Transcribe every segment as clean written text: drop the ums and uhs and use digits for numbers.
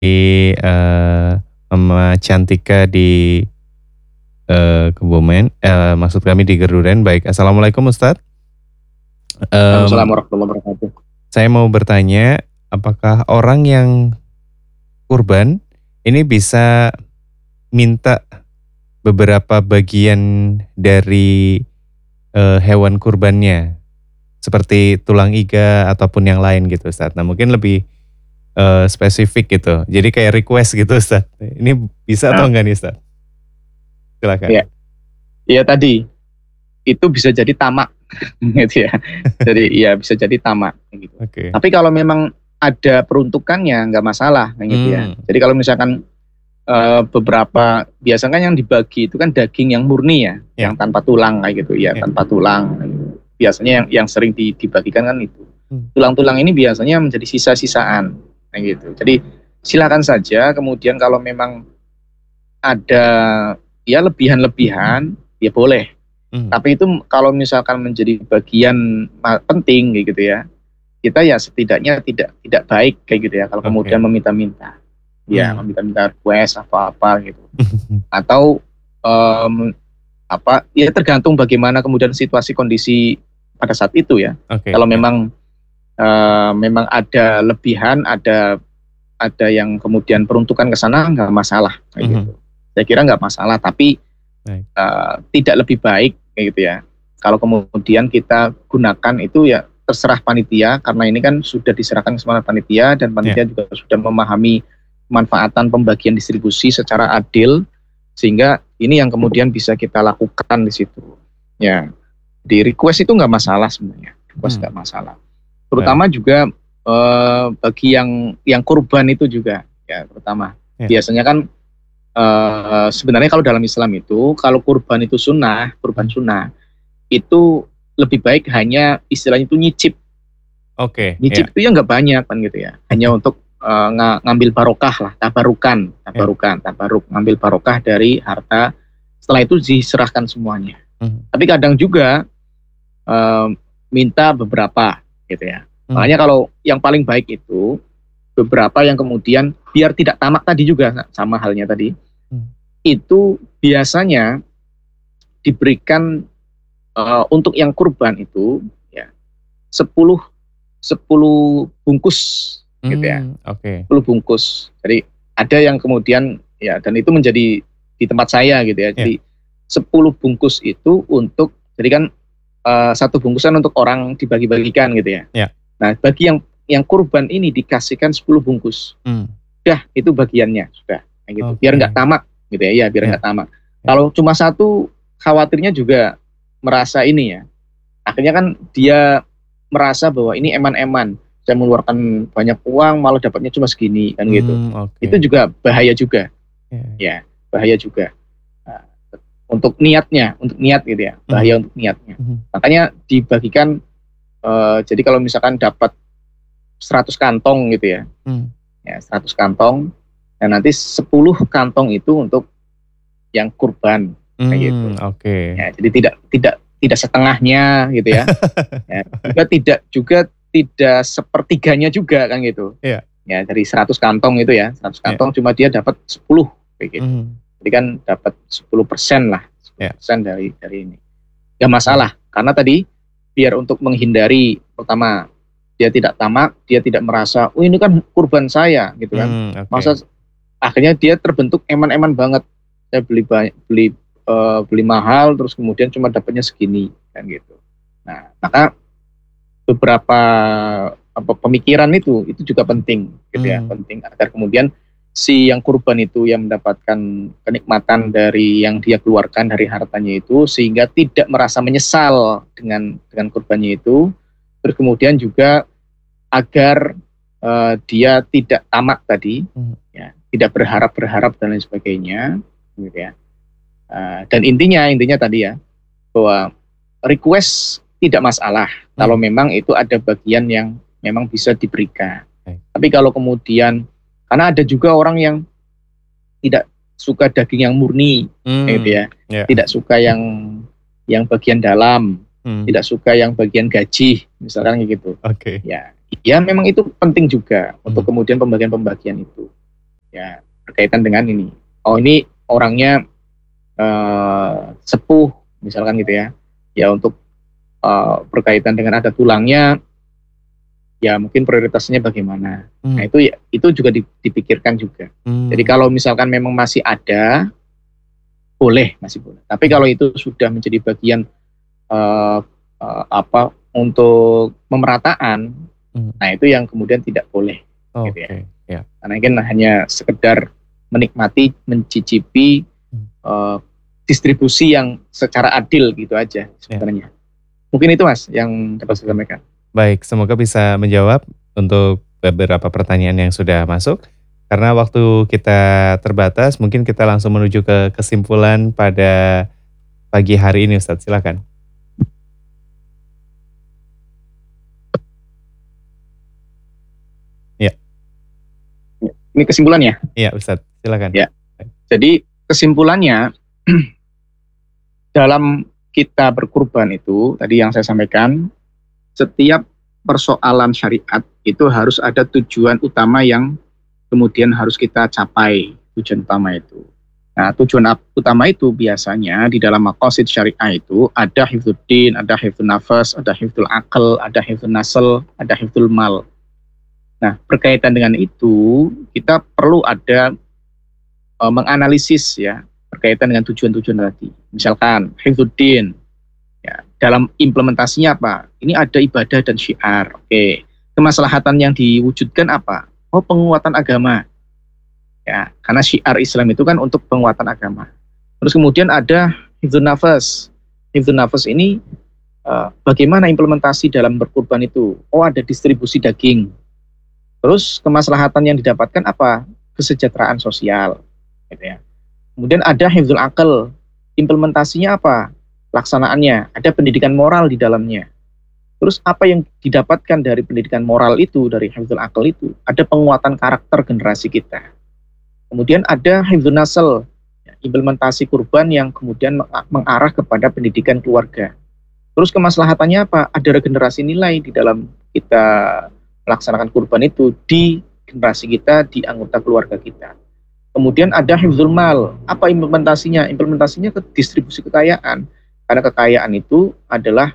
Mama Cantika di Kebumen, maksud kami di Geruden. Baik, Assalamualaikum Ustadz. Waalaikumsalam Em, warahmatullahi wabarakatuh. saya mau bertanya, apakah orang yang kurban ini bisa minta beberapa bagian dari hewan kurbannya, seperti tulang iga ataupun yang lain gitu Ustadz. Nah mungkin lebih spesifik gitu, jadi kayak request gitu Ustadz. Ini bisa atau Nah, enggak nih Ustadz? ya, Silakan. ya tadi itu bisa jadi tamak, gitu ya. Jadi ya bisa jadi tamak, gitu. Oke. Tapi kalau memang ada peruntukannya nggak masalah, gitu ya. Hmm, Jadi kalau misalkan beberapa biasanya kan yang dibagi itu kan daging yang murni ya, ya, yang tanpa tulang kayak gitu ya, ya. tanpa tulang. Kayak gitu. Biasanya yang sering dibagikan kan itu. Hmm, Tulang-tulang ini biasanya menjadi sisa-sisaan, kayak gitu. Jadi silakan saja. Kemudian kalau memang ada ya lebihan-lebihan, ya boleh. hmm. Tapi itu kalau misalkan menjadi bagian penting kayak gitu ya, kita ya setidaknya tidak baik kayak gitu ya kalau kemudian Oke. meminta-minta. Ya, Hmm. meminta-minta request atau apa gitu. Atau em, apa ya tergantung bagaimana kemudian situasi kondisi pada saat itu ya. Oke, Kalau ya. memang ada lebihan, ada yang kemudian peruntukan ke sana nggak masalah kayak Mhm. gitu. Saya kira nggak masalah, tapi Baik. tidak lebih baik kayak gitu ya. Kalau kemudian kita gunakan itu ya terserah panitia karena ini kan sudah diserahkan ke semua panitia dan Ya. panitia juga sudah memahami manfaatan pembagian distribusi secara adil sehingga ini yang kemudian bisa kita lakukan di situ. Ya, di request itu nggak masalah sebenarnya, request Hmm. nggak masalah. Baik. Terutama juga bagi yang kurban itu juga ya terutama Ya. biasanya kan sebenarnya kalau dalam Islam itu kalau kurban itu sunnah, kurban Hmm. sunnah itu lebih baik hanya istilahnya itu nyicip. Oke, ya. Nyicip itu ya nggak banyak kan gitu ya. Hanya untuk ngambil barokah lah, tabarukan, Ya. tabaruk, ngambil barokah dari harta. Setelah itu diserahkan semuanya. Mhm. Tapi kadang juga eh, minta beberapa gitu ya. Hmm. Makanya kalau yang paling baik itu beberapa yang kemudian biar tidak tamak tadi juga sama halnya tadi Hmm. itu biasanya diberikan untuk yang kurban itu ya 10 10 bungkus gitu ya. Oke. 10 bungkus. Jadi ada yang kemudian ya dan itu menjadi di tempat saya gitu ya. Ya. Jadi 10 bungkus itu untuk jadi kan satu bungkusan untuk orang dibagi-bagikan gitu ya. Ya. Nah, bagi yang kurban ini dikasihkan 10 bungkus. Hmm. Sudah itu bagiannya sudah kayak gitu. Biar nggak Oke. tamak gitu ya. Iya, biar Ya. nggak tamak. Ya. Kalau cuma satu khawatirnya juga merasa ini ya. Akhirnya kan dia merasa bahwa ini eman-eman. Saya mengeluarkan banyak uang malah dapatnya cuma segini kan gitu. Itu Oke. juga bahaya juga. Ya. Ya, bahaya juga. Nah, untuk niatnya, untuk niat gitu ya. Mhm. Bahaya untuk niatnya. Mhm. Makanya dibagikan jadi kalau misalkan dapat 100 kantong gitu ya. Hmm. Ya, 100 kantong dan nanti 10 kantong itu untuk yang kurban kayak gitu. Oke. Ya, jadi tidak setengahnya gitu ya. Ya, juga tidak sepertiganya juga kan gitu. Ya. Ya, dari 100 kantong itu ya, 100 Ya. kantong cuma dia dapat 10 kayak gitu. Mhm. Jadi kan dapat 10% lah, Ya. 10% dari ini. Gak masalah karena tadi biar untuk menghindari pertama dia tidak tamak, dia tidak merasa, oh ini kan kurban saya gitu kan. Masa Oke. akhirnya dia terbentuk eman-eman banget. Saya beli mahal terus kemudian cuma dapatnya segini kan gitu. Nah, maka beberapa pemikiran itu juga penting gitu ya, Hmm. penting agar kemudian si yang kurban itu yang mendapatkan kenikmatan dari yang dia keluarkan dari hartanya itu sehingga tidak merasa menyesal dengan kurbannya itu. Terus kemudian juga agar dia tidak tamak tadi, Mhm. ya, tidak berharap dan lain sebagainya, gitu ya. Dan intinya tadi ya bahwa request tidak masalah kalau Hmm. memang itu ada bagian yang memang bisa diberikan. Baik. Tapi kalau kemudian karena ada juga orang yang tidak suka daging yang murni, gitu ya, Ya. tidak suka yang bagian dalam, Hmm. tidak suka yang bagian gaji, misalkan gitu. Oke. Ya, ya memang itu penting juga untuk Hmm. kemudian pembagian-pembagian itu. ya berkaitan dengan ini. Oh, ini orangnya sepuh misalkan gitu ya. Ya untuk berkaitan dengan ada tulangnya, ya mungkin prioritasnya bagaimana. Nah, itu juga dipikirkan juga. Jadi kalau misalkan memang masih ada, masih boleh. Tapi kalau itu sudah menjadi bagian untuk pemerataan, nah itu yang kemudian tidak boleh. Gitu ya. Karena kan hanya sekedar menikmati, mencicipi distribusi yang secara adil gitu aja sebenarnya. Mungkin itu Mas yang dapat saya sampaikan. Baik, semoga bisa menjawab untuk beberapa pertanyaan yang sudah masuk. Karena waktu kita terbatas, mungkin kita langsung menuju ke kesimpulan pada pagi hari ini, Ustadz. Silakan. Ya. Ini kesimpulannya? Iya, Ustadz. Silakan. Ya. Jadi kesimpulannya dalam kita berkurban itu, tadi yang saya sampaikan, setiap persoalan syariat itu harus ada tujuan utama yang kemudian harus kita capai, tujuan utama itu. Nah, tujuan utama itu biasanya di dalam maqasid syariah itu ada hifdzuddin, ada hifdzun nafas, ada hifdzul aql, ada hifdzun nasl, ada hifdzul mal. Nah, berkaitan dengan itu, kita perlu ada menganalisis ya, berkaitan dengan tujuan-tujuan tadi. Misalkan hifdzuddin, ya, dalam implementasinya apa? Ini ada ibadah dan syiar. Oke. Kemaslahatan yang diwujudkan apa? Oh, penguatan agama. Ya, karena syiar Islam itu kan untuk penguatan agama. Terus kemudian ada hifdzun nafas. Hifdzun nafas ini bagaimana implementasi dalam berkurban itu? Oh, ada distribusi daging. Terus kemaslahatan yang didapatkan apa? Kesejahteraan sosial. Gitu ya. Kemudian ada hifdzul aql. Implementasinya apa? Laksanaannya, ada pendidikan moral di dalamnya. Terus apa yang didapatkan dari pendidikan moral itu, dari hifdzul aql itu? Ada penguatan karakter generasi kita. Kemudian ada hifdzun nasl, implementasi kurban yang kemudian mengarah kepada pendidikan keluarga. Terus kemaslahatannya apa? Ada regenerasi nilai di dalam kita melaksanakan kurban itu di generasi kita, di anggota keluarga kita. Kemudian ada hifdzul mal. Apa implementasinya? Implementasinya ke distribusi kekayaan. Karena kekayaan itu adalah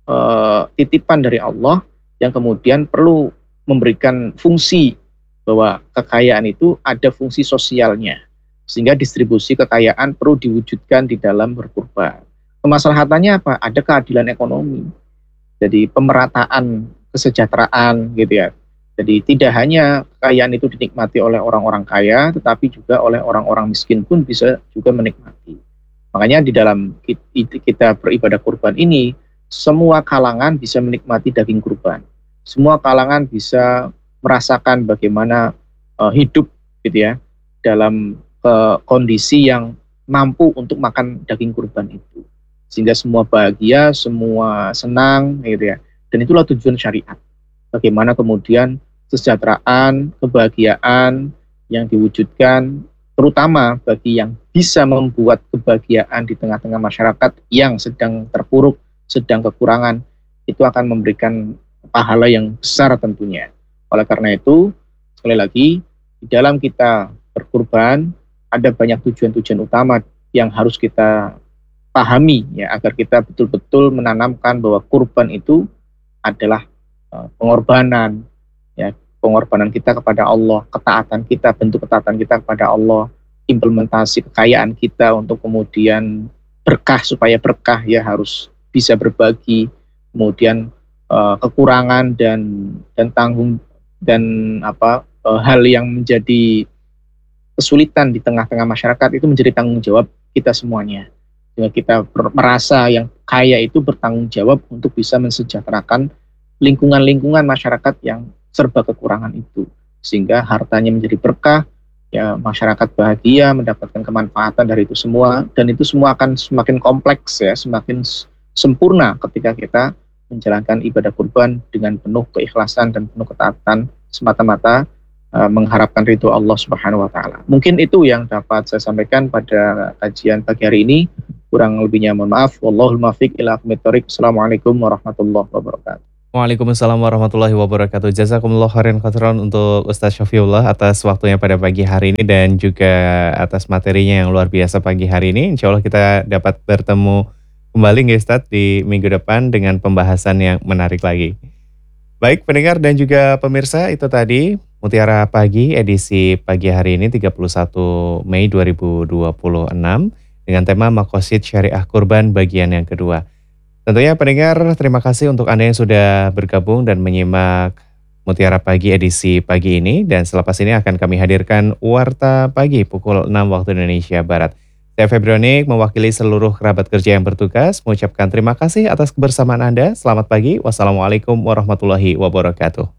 titipan dari Allah yang kemudian perlu memberikan fungsi, bahwa kekayaan itu ada fungsi sosialnya. Sehingga distribusi kekayaan perlu diwujudkan di dalam berkurban. Kemaslahatannya apa? Ada keadilan ekonomi. Jadi pemerataan kesejahteraan gitu ya. Jadi tidak hanya kekayaan itu dinikmati oleh orang-orang kaya, tetapi juga oleh orang-orang miskin pun bisa juga menikmati. Makanya di dalam kita beribadah kurban ini, semua kalangan bisa menikmati daging kurban. Semua kalangan bisa merasakan bagaimana hidup gitu ya, dalam kondisi yang mampu untuk makan daging kurban itu. Sehingga semua bahagia, semua senang gitu ya. Dan itulah tujuan syariat. Bagaimana kemudian kesejahteraan, kebahagiaan yang diwujudkan, terutama bagi yang bisa membuat kebahagiaan di tengah-tengah masyarakat yang sedang terpuruk, sedang kekurangan, itu akan memberikan pahala yang besar tentunya. Oleh karena itu, sekali lagi, di dalam kita berkurban, ada banyak tujuan-tujuan utama yang harus kita pahami, ya, agar kita betul-betul menanamkan bahwa kurban itu adalah pengorbanan, ya, pengorbanan kita kepada Allah, ketaatan kita, bentuk ketaatan kita kepada Allah, implementasi kekayaan kita untuk kemudian berkah, supaya berkah ya harus bisa berbagi, kemudian kekurangan dan tanggung dan hal yang menjadi kesulitan di tengah-tengah masyarakat itu menjadi tanggung jawab kita semuanya. Sehingga kita merasa yang kaya itu bertanggung jawab untuk bisa mensejahterakan lingkungan-lingkungan masyarakat yang serba kekurangan itu, sehingga hartanya menjadi berkah, ya, masyarakat bahagia mendapatkan kemanfaatan dari itu semua, dan itu semua akan semakin kompleks ya, semakin sempurna ketika kita menjalankan ibadah kurban dengan penuh keikhlasan dan penuh ketaatan semata-mata mengharapkan ridho Allah Subhanahu wa taala. Mungkin itu yang dapat saya sampaikan pada kajian pagi hari ini. Kurang lebihnya mohon maaf. Wallahul muwaffiq ila aqwamit thoriq. Assalamualaikum warahmatullahi wabarakatuh. Waalaikumsalam warahmatullahi wabarakatuh. Jazakumullah khairan khairan untuk Ustaz Syafiullah atas waktunya pada pagi hari ini dan juga atas materinya yang luar biasa pagi hari ini. Insya Allah kita dapat bertemu kembali nggih Ustaz di minggu depan dengan pembahasan yang menarik lagi. Baik pendengar dan juga pemirsa, itu tadi Mutiara Pagi edisi pagi hari ini 31 Mei 2026 dengan tema Makosid Syariah Kurban bagian yang kedua. Tentunya pendengar, terima kasih untuk Anda yang sudah bergabung dan menyimak Mutiara Pagi edisi pagi ini. Dan selepas ini akan kami hadirkan Warta Pagi pukul 6 waktu Indonesia Barat. Saya Febrionik mewakili seluruh kerabat kerja yang bertugas mengucapkan terima kasih atas kebersamaan Anda. Selamat pagi. Wassalamualaikum warahmatullahi wabarakatuh.